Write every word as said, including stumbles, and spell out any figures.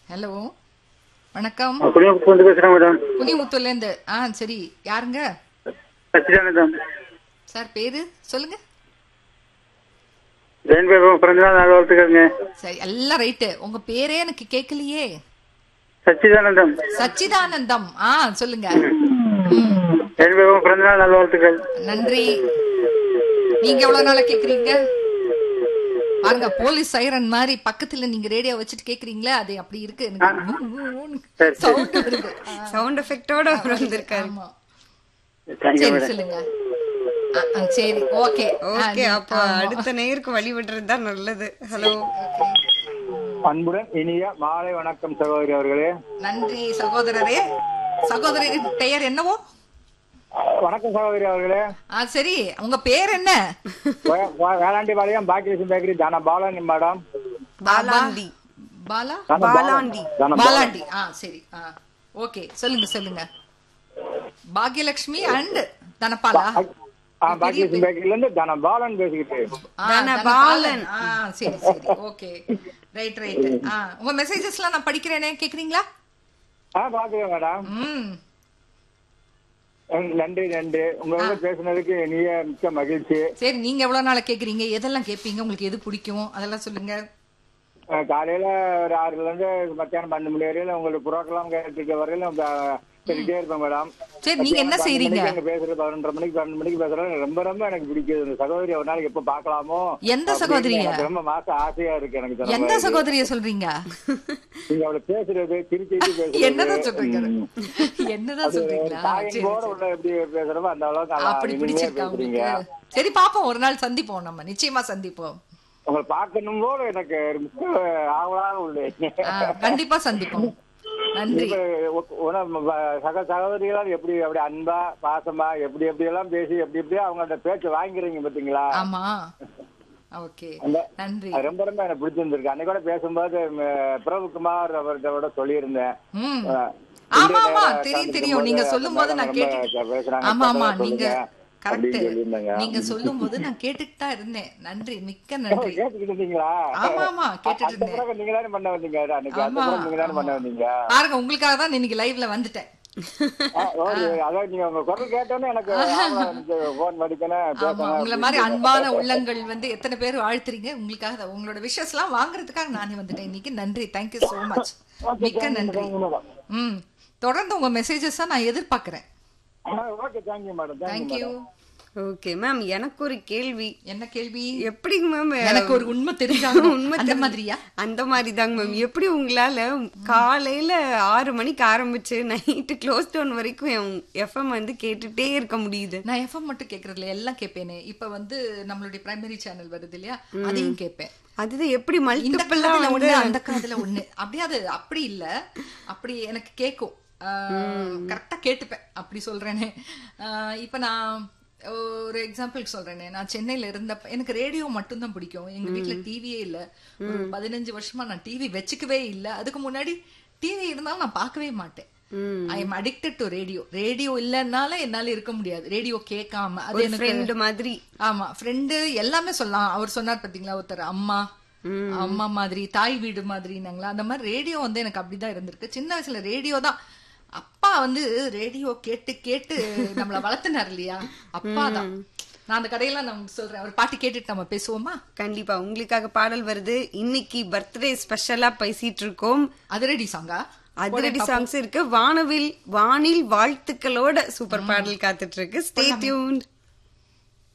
Hello வணக்கம். புனியமுத்து பேசுறேன் madam. புனியமுத்துல இருந்து. ஆ சரி, யாருங்க சச்சிதானந்தம் சார்? பேரு சொல்லுங்க. பிறந்தநாள் நல்வாழ்த்துக்கள்ங்க. சரி, எல்லாம் ரைட்டு. உங்க பேரே எனக்கு கேட்கலையே. சச்சிதானந்தம். சச்சிதானந்தம். ஆ சொல்லுங்க. பிறந்தநாள் நல்வாழ்த்துக்கள். நன்றி. நீங்க எவ்வளவு நாளா கேக்குறீங்க பாருங்க, போலீஸ் சைரன் மாதிரி பக்கத்துல நீங்க ரேடியோ வச்சுட்டு கேக்குறீங்களா? அது அப்படி இருக்கு. சவுண்ட் எஃபெக்ட்டோட வந்திருக்காரு. ஆமா சரி சொல்லுங்க. சரி ஓகே ஓகே. அப்ப அடுத்த நேருக்கு வழி விடுறது தான் நல்லது. ஹலோ, அன்புடன் இனிய மாலை வணக்கம் சகோதரி அவர்களே. நன்றி சகோதரரே. சகோதரின் பெயர் என்னவோ? வணக்கம் சகோதரி அவர்களே. ஆ சரி, உங்க பேர் என்ன? வேளாண்டிபாளையம் பாக்கியலட்சுமி பேக்கரி தானா பாலாண்டி மேடம். பாலாண்டி. பாலா பாலாண்டி பாலாண்டி. ஆ சரி. ஆ ஓகே, சொல்லுங்க சொல்லுங்க. பாக்கியலட்சுமி அண்ட் தனபாலா. பாக்கியலட்சுமி பேக்கரில இருந்து தனபாலன் பேசிக்கிட்டு. தனபாலன். ஆ சரி சரி ஓகே ரைட் ரைட். ஆ உங்க மெசேஜஸ்லாம் நான் படிக்கிறேனே, கேக்குறீங்களா? ஆ பாக்குறேன் மேடம். ம் நன்றி நன்றி. உங்களோட பேசுனதுக்கு இனிய மிக்க மகிழ்ச்சி. சரி, நீங்க எவ்வளவு நாளா கேக்குறீங்க? எதெல்லாம் கேட்பீங்க? உங்களுக்கு எது பிடிக்கும் அதெல்லாம் சொல்லுங்க. காலையில ஒரு ஆறுல இருந்து மத்தியானம் பன்னெண்டு மணி வரையில உங்களுக்கு புரோக்கெல்லாம் கேட்டுட்டு வரையில சொல்லிட்டே இருப்பேன் மேடம். சரி, நீங்க என்ன செய்றீங்க? பேசுறது பதினொன்றரை மணிக்கு பன்னெண்டு மணிக்கு பேசுறது ரொம்ப ரொம்ப எனக்கு பிடிக்குது. சகோதரி ஒரு நாளைக்கு எப்ப பாக்கலாமோ? எந்த சகோதரிய? ரொம்ப மாசம் ஆசையா இருக்கு எனக்கு. எந்த சகோதரிய சொல்றீங்க? நீங்க அவளை பேசுறது திருச்சி பேசுறது என்னதான் சொல்றீங்க? என்னதான் சொல்றீங்களா? எப்படி பேசுறோமோ அந்த அளவுக்கு அப்படி பிடிச்சிருக்கா உங்களுக்கு? சரி பாப்போம், ஒரு நாள் சந்திப்போம், நம்ம நிச்சயமா சந்திப்போம். உங்களை பார்க்கணும் போல எனக்கு ஆவலாக உள்ளது. கண்டிப்பா சந்திப்போம். நன்றி. சக சகோதரிகளால் எப்படி அப்படி அன்பா பாசமா எப்படி எப்படி எல்லாம் பேசி எப்படி எப்படியா அவங்கள்ட்ட பேச்சு வாங்கிறீங்க பாத்தீங்களா? ஆமா ஓகே நன்றி. ரொம்ப ரொம்ப எனக்கு பிடிச்சிருந்திருக்கு. அன்னைக்கு கூட பேசும்போது பிரபுகுமார் அவர்கிட்ட சொல்லியிருந்தேன். ஆமா ஆமா தெரியும் தெரியும். நீங்க சொல்லும் போது நான் கேட்டு. ஆமா ஆமா நீங்க கரெக்ட். நீங்க சொல்லும் போது நான் கேட்டுட்டு தான் இருந்தேன். நன்றி, மிக்க நன்றி. ஆமா ஆமா கேட்டுட்டு இருந்தேன். நீங்க தானே பண்ண வந்தீங்க அன்னைக்கு. நீங்க தானே பண்ண வந்தீங்க. பாருங்க, உங்களுக்காக தான் இன்னைக்கு லைவ்ல வந்துட்டேன். அதான் நீங்க உங்க குரல் கேட்டோன்னே எனக்கு போன் படிக்கணும். உங்களை மாதிரி அன்பான உள்ளங்கள் வந்து எத்தனை பேர் வாழ்த்துறீங்க. உங்களுக்காக உங்களோட விஷஸ் எல்லாம் வாங்குறதுக்காக நானே வந்துட்டேன் இன்னைக்கு. நன்றி, தேங்க்யூ சோ மச், மிக்க நன்றி. ம் தொடர்ந்து உங்க மெசேஜஸ் நான் எதிர்பார்க்கிறேன். Okay, thank you madam. Thank you. Okay ma'am, எனக்கு ஒரு கேள்வி. என்ன கேள்வி? எப்படிங்க மேம் எனக்கு ஒரு உண்மை தெரிஞ்சாங்க? உண்மை அந்த மாதிரியா? அந்த மாதிரி தாங்க மேம். எப்படி உங்களால காலையில ஆறு மணிக்கு ஆரம்பிச்சு நைட்டு க்ளோஸ் டவுன் வரைக்கும் எஃப்எம் வந்து கேட்டுட்டே இருக்க முடியுது? நான் எஃப்எம் மட்டும் கேட்கறதுல எல்லாம் கேட்பேனே. இப்ப வந்து நம்மளுடைய பிரைமரி சேனல் வருது இல்லையா, அதையும் கேட்பேன். அதுதான் எப்படி மல்டிபிளா ஒண்ணு அந்த காதுல ஒண்ணு அப்படி. அது அப்படி இல்ல, அப்படி எனக்கு கேட்கும். கரெக்டா கேட்டுப்பேன், அப்படி சொல்றேனே. இப்ப நான் ஒரு எக்ஸாம்பிள் சொல்றேனே, நான் சென்னையில இருந்தப்ப எனக்கு ரேடியோ மட்டும்தான் பிடிக்கும். எங்க வீட்டுல டிவியே இல்ல. ஒரு பதினஞ்சு வருஷமா நான் டிவி வச்சுக்கவே இல்லை. அதுக்கு முன்னாடி டிவி இருந்தாலும் நான் பார்க்கவே மாட்டேன். I am addicted to radio. Radio இல்லைன்னால என்னால இருக்க முடியாது. ரேடியோ கேட்காம. அது எனக்கு மாதிரி. ஆமா, ஃப்ரெண்டு எல்லாமே சொல்லலாம். அவர் சொன்னார் பாத்தீங்களா ஒருத்தர், அம்மா அம்மா மாதிரி, தாய் வீடு மாதிரினாங்களா. அந்த மாதிரி ரேடியோ வந்து எனக்கு அப்படிதான் இருந்திருக்கு. சின்ன வயசுல ரேடியோ தான். அப்பா வந்து ரேடியோ கேட்டு கேட்டு நம்மள வளர்த்துனார் இல்லையா, அப்பாதான். நான் அந்த கதையெல்லாம் நான் சொல்றேன். ஒரு பாட்டு கேட்டுட்டு நம்ம பேசுவோமா? கண்டிப்பா. உங்களுக்காக பாடல் வருது. இன்னைக்கு பர்த்டே ஸ்பெஷலா பேசிட்டு இருக்கோம். அதிரடி சாங்கா? அதிரடி சாங்ஸ் இருக்கு. வானவில் வானில் வாழ்த்துக்களோட சூப்பர் பாடல் காத்துட்டு இருக்கு. Stay tuned.